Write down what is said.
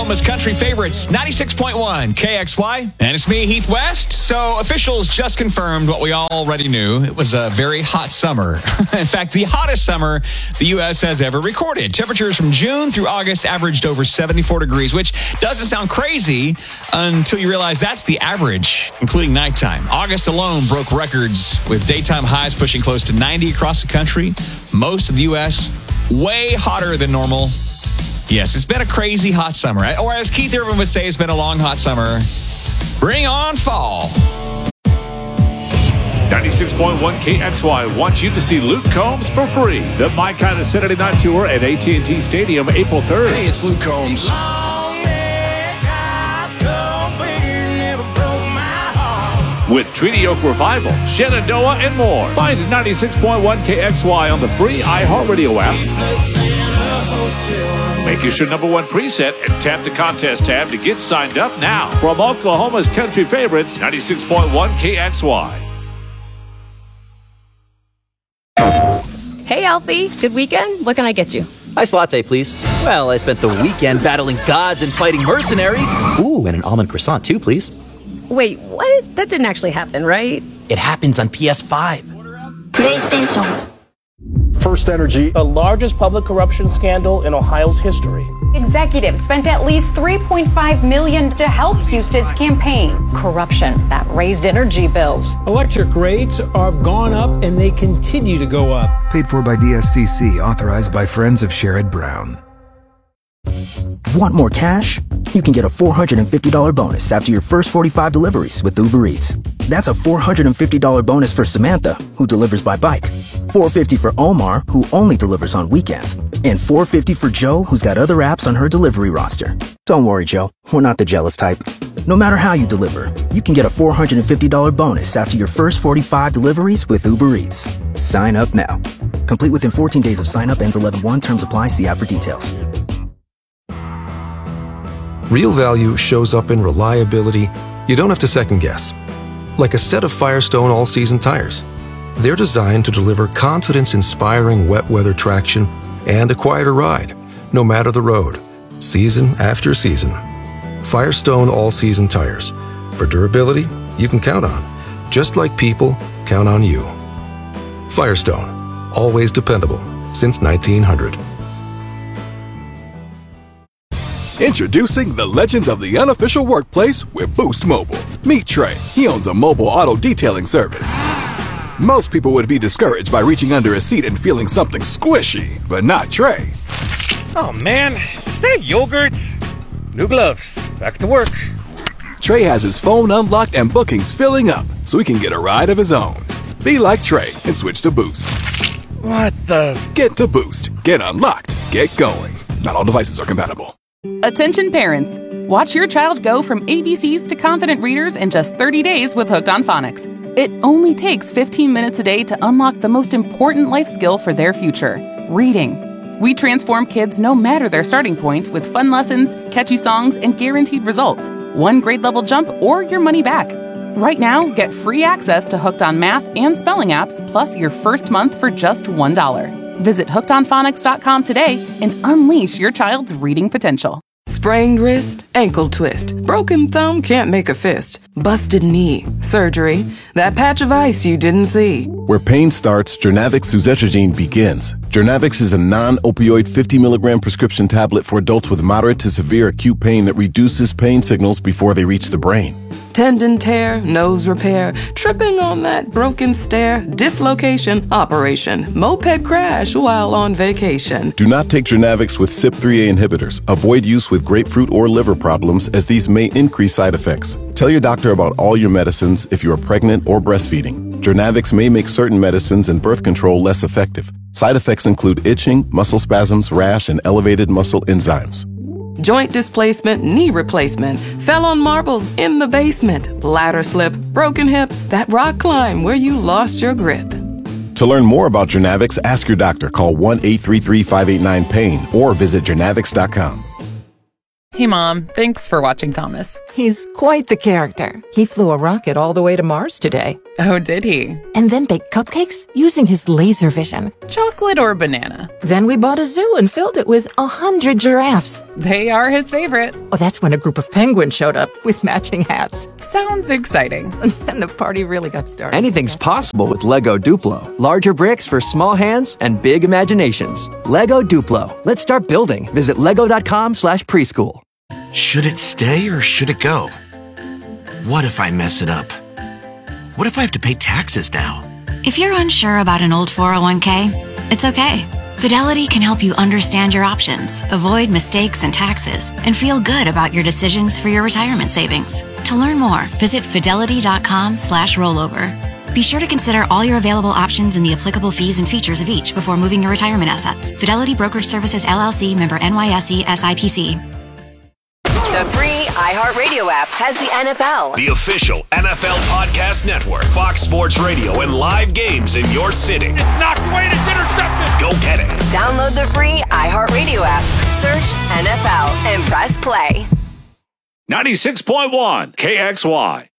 Oklahoma's country favorites, 96.1 KXY. And it's me, Heath West. So officials just confirmed what we already knew. It was a very hot summer. In fact, the hottest summer the U.S. has ever recorded. Temperatures from June through August averaged over 74 degrees, which doesn't sound crazy until you realize that's the average, including nighttime. August alone broke records with daytime highs pushing close to 90 across the country. Most of the U.S. way hotter than normal. Yes, it's been a crazy hot summer. Or as Keith Urban would say, it's been a long hot summer. Bring on fall. 96.1 KXY wants you to see Luke Combs for free. The My Kind of Saturday Night Tour at AT&T Stadium, April 3rd. Hey, it's Luke Combs. With Treaty Oak Revival, Shenandoah, and more. Find 96.1 KXY on the free iHeartRadio app. Make us your number one preset and tap the contest tab to get signed up now. From Oklahoma's country favorites, 96.1 KXY. Hey, Alfie. Good weekend? What can I get you? Iced latte, please. Well, I spent the weekend battling gods and fighting mercenaries. Ooh, and an almond croissant, too, please. Wait, what? That didn't actually happen, right? It happens on PS5. PlayStation. First Energy, the largest public corruption scandal in Ohio's history. Executives spent at least $3.5 million to help Houston's campaign. Corruption that raised energy bills. Electric rates have gone up and they continue to go up. Paid for by DSCC, authorized by Friends of Sherrod Brown. Want more cash? You can get a $450 bonus after your first 45 deliveries with Uber Eats. That's a $450 bonus for Samantha, who delivers by bike. $450 for Omar, who only delivers on weekends. And $450 for Joe, who's got other apps on her delivery roster. Don't worry, Joe. We're not the jealous type. No matter how you deliver, you can get a $450 bonus after your first 45 deliveries with Uber Eats. Sign up now. Complete within 14 days of sign up. Ends 11/1. Terms apply. See app for details. Real value shows up in reliability you don't have to second guess. Like a set of Firestone all-season tires. They're designed to deliver confidence-inspiring wet weather traction and a quieter ride, no matter the road, season after season. Firestone all-season tires. For durability you can count on, just like people count on you. Firestone, always dependable since 1900. Introducing the legends of the unofficial workplace with Boost Mobile. Meet Trey. He owns a mobile auto detailing service. Most people would be discouraged by reaching under a seat and feeling something squishy, but not Trey. Oh man, is that yogurt? New gloves. Back to work. Trey has his phone unlocked and bookings filling up, so he can get a ride of his own. Be like Trey and switch to Boost. What the? Get to Boost. Get unlocked. Get going. Not all devices are compatible. Attention parents. Watch your child go from ABCs to confident readers in just 30 days with Hooked on Phonics. It only takes 15 minutes a day to unlock the most important life skill for their future, reading. We transform kids no matter their starting point with fun lessons, catchy songs, and guaranteed results. One grade level jump or your money back. Right now, get free access to Hooked on Math and Spelling apps plus your first month for just $1. Visit hookedonphonics.com today and unleash your child's reading potential. Sprained wrist, ankle twist, broken thumb can't make a fist, busted knee, surgery, that patch of ice you didn't see. Where pain starts, Jernavix suzetrigine begins. Jernavix is a non-opioid 50 milligram prescription tablet for adults with moderate to severe acute pain that reduces pain signals before they reach the brain. Tendon tear, nose repair, tripping on that broken stair, dislocation, operation, moped crash while on vacation. Do not take Jernavix with CYP3A inhibitors. Avoid use with grapefruit or liver problems as these may increase side effects. Tell your doctor about all your medicines if you are pregnant or breastfeeding. Jernavix may make certain medicines and birth control less effective. Side effects include itching, muscle spasms, rash, and elevated muscle enzymes. Joint displacement, knee replacement, fell on marbles in the basement, bladder slip, broken hip, that rock climb where you lost your grip. To learn more about Jernavix, ask your doctor. Call 1-833-589-PAIN or visit Jernavix.com. Hey, Mom. Thanks for watching Thomas. He's quite the character. He flew a rocket all the way to Mars today. Oh, did he? And then baked cupcakes using his laser vision. Chocolate or banana? Then we bought a zoo and filled it with 100 giraffes. They are his favorite. Oh, that's when a group of penguins showed up with matching hats. Sounds exciting. And then the party really got started. Anything's possible with Lego Duplo. Larger bricks for small hands and big imaginations. Lego Duplo. Let's start building. Visit lego.com/preschool. Should it stay or should it go? What if I mess it up? What if I have to pay taxes now? If you're unsure about an old 401k, it's okay. Fidelity can help you understand your options, avoid mistakes and taxes, and feel good about your decisions for your retirement savings. To learn more, visit fidelity.com/rollover. Be sure to consider all your available options and the applicable fees and features of each before moving your retirement assets. Fidelity Brokerage Services, LLC, member NYSE, SIPC. The free iHeartRadio app has the NFL, the official NFL podcast network, Fox Sports Radio, and live games in your city. It's knocked away and it's intercepted. Go get it. Download the free iHeartRadio app, search NFL, and press play. 96.1 KXY.